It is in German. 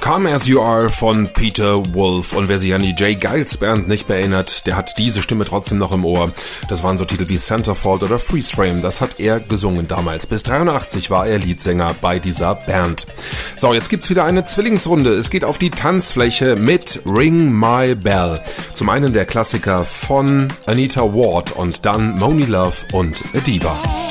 Come As You Are von Peter Wolf. Und wer sich an die J. Geils Band nicht mehr erinnert, der hat diese Stimme trotzdem noch im Ohr. Das waren so Titel wie Centerfold oder Freeze Frame. Das hat er gesungen damals. Bis 83 war er Leadsänger bei dieser Band. So, jetzt gibt's wieder eine Zwillingsrunde. Es geht auf die Tanzfläche mit Ring My Bell. Zum einen der Klassiker von Anita Ward und dann Monie Love und A Diva.